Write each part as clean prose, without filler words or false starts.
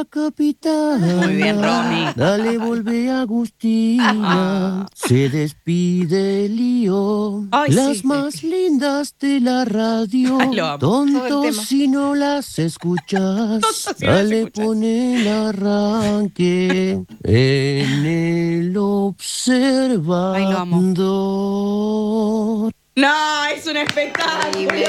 Capitana. Muy bien, Romy. Dale, volvé, Agustina. Se despide Lío. Ay, Las sí. más lindas de la radio. Ay, lo amo. Todo el Tonto tema. si no las escuchas. Tonto si no las Dale, escuchas. pone el arranque en el observador. No, es un espectáculo. Increíble.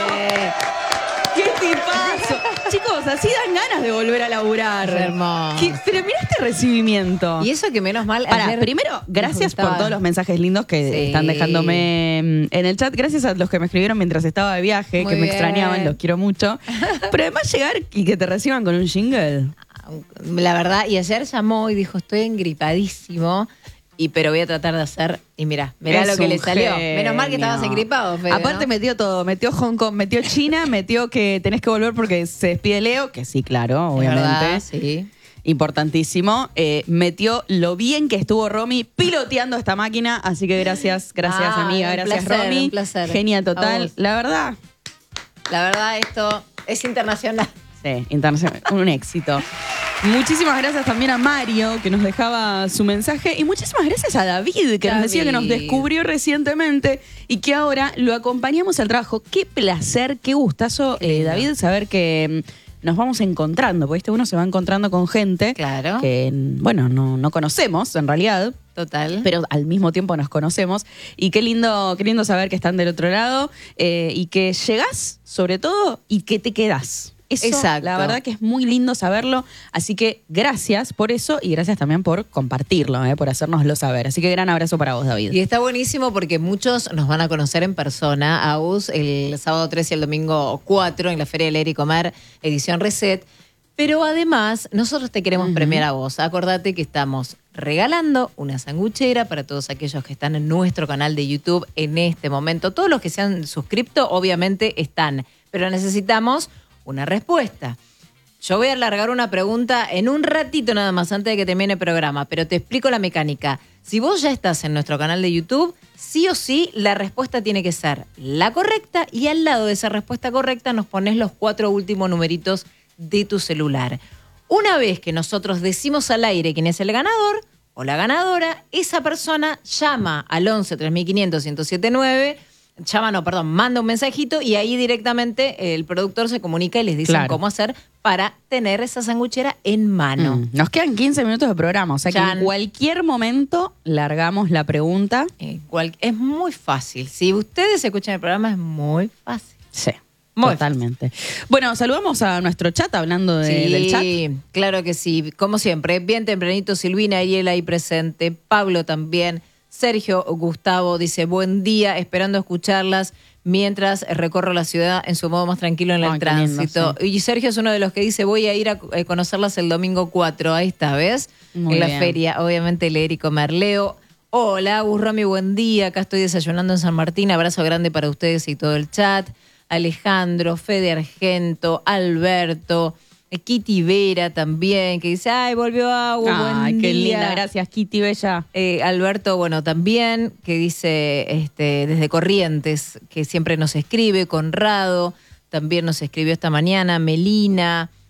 ¡Qué tipazo! Chicos, así dan ganas de volver a laburar. Es hermoso. Pero mirá este recibimiento. Y eso que menos mal. Pará, ayer primero, gracias por estaba- todos los mensajes lindos que Sí. están dejándome en el chat. Gracias a los que me escribieron mientras estaba de viaje, Muy que me bien. extrañaban, los quiero mucho. Pero además llegar y que te reciban con un jingle. La verdad, y ayer llamó y dijo, estoy engripadísimo, pero voy a tratar de hacer. Y mirá Es lo que le un salió. genio. Menos mal que estabas engripado, Fede, Aparte ¿no? metió todo, metió Hong Kong, metió China, metió que tenés que volver porque se despide Leo, que sí, claro, Es obviamente. verdad, sí. Importantísimo. Metió lo bien que estuvo Romy piloteando esta máquina, así que gracias, amiga, un gracias placer, Romy. un placer. Genia A total. vos. La verdad, La verdad, esto es internacional. sí, internacional, un éxito. Muchísimas gracias también a Mario, que nos dejaba su mensaje, y muchísimas gracias a David, que nos decía que nos David. descubrió recientemente y que ahora lo acompañamos al trabajo. Qué placer, qué gustazo, Qué lindo. David, saber que nos vamos encontrando, porque uno se va encontrando con gente Claro. que, bueno, no conocemos en realidad, Total. pero al mismo tiempo nos conocemos. Y qué lindo saber que están del otro lado y que llegás, sobre todo, y que te quedás. Eso, Exacto. la verdad que es muy lindo saberlo. Así que gracias por eso y gracias también por compartirlo, por hacérnoslo saber. Así que gran abrazo para vos, David. Y está buenísimo porque muchos nos van a conocer en persona, Agus, el sábado 3 y el domingo 4 en la Feria de Leer y Comer, edición Reset. Pero además, nosotros te queremos premiar a vos. Acordate que estamos regalando una sanguchera para todos aquellos que están en nuestro canal de YouTube en este momento. Todos los que se han suscrito, obviamente, están. Pero necesitamos una respuesta. Yo voy a alargar una pregunta en un ratito nada más antes de que termine el programa, pero te explico la mecánica. Si vos ya estás en nuestro canal de YouTube, sí o sí la respuesta tiene que ser la correcta y al lado de esa respuesta correcta nos pones los 4 últimos numeritos de tu celular. Una vez que nosotros decimos al aire quién es el ganador o la ganadora, esa persona llama al 11 3500 1079, manda un mensajito y ahí directamente el productor se comunica y les dice Claro. cómo hacer para tener esa sanguchera en mano. Nos quedan 15 minutos de programa, o sea que Chan. en cualquier momento largamos la pregunta. Es muy fácil. Si ustedes escuchan el programa es muy fácil. Sí. Muy Totalmente. Bueno, saludamos a nuestro chat hablando del chat. Sí, claro que sí. Como siempre, bien tempranito, Silvina, Ariel ahí presente, Pablo también, Sergio Gustavo dice, buen día, esperando escucharlas mientras recorro la ciudad en su modo más tranquilo en el Ay, qué lindo, tránsito. sí. Y Sergio es uno de los que dice, voy a ir a conocerlas el domingo 4, ahí está, ¿ves? Muy en la bien. feria, obviamente leer y comer. Leo, hola, Agus Romy, buen día, acá estoy desayunando en San Martín, abrazo grande para ustedes y todo el chat. Alejandro, Fede Argento, Alberto, Kitty Vera también, que dice, ay, volvió Agus, Ay, buen qué día. linda. Gracias, Kitty Bella. Alberto, bueno, también, que dice desde Corrientes, que siempre nos escribe, Conrado, también nos escribió esta mañana, Melina,